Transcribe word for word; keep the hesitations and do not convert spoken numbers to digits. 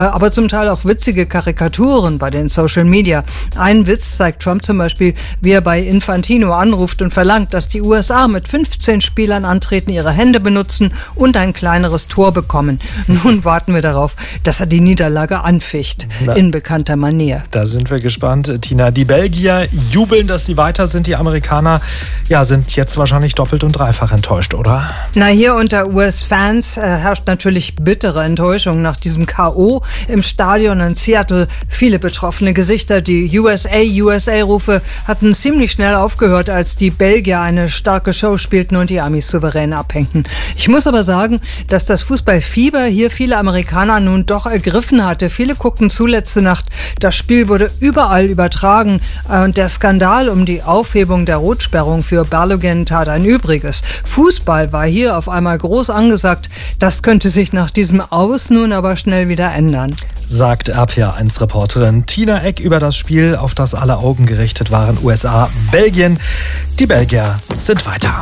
aber zum Teil auch witzige Karikaturen bei den Social Media. Ein Witz zeigt Trump zum Beispiel, wie er bei Infantino anruft und verlangt, dass die U S A mit fünfzehn Spielern antreten, ihre Hände benutzen und ein kleineres Tor bekommen. Nun warten wir darauf, dass er die Niederlage anficht, Na, in bekannter Manier. Da sind wir gespannt, Tina. Die Belgier jubeln, dass sie weiter sind. Die Amerikaner ja, sind jetzt wahrscheinlich doppelt und dreifach enttäuscht, oder? Na, hier unter U S-Fans äh, herrscht natürlich bittere Enttäuschung nach diesem K O im Stadion in Seattle. Viele betroffene Gesichter. Die U S A, U S A-Rufe hatten ziemlich schnell aufgehört, als die Belgier eine starke Show spielten und die Amis souverän abhängten. Ich muss aber sagen, dass das Fußballfieber hier viele Amerikaner nun doch ergriffen hatte. Viele guckten zu letzte Nacht. Das Spiel wurde überall übertragen und der Skandal um die Aufhebung der Rotsperrung für Balogun tat ein Übriges. Fußball war hier auf einmal groß angesagt. Das könnte sich nach diesem Aus nun aber schnell wieder ändern. Sagt R P A eins Reporterin Tina Eck über das Spiel, auf das alle Augen gerichtet waren. U S A, Belgien. Die Belgier sind weiter.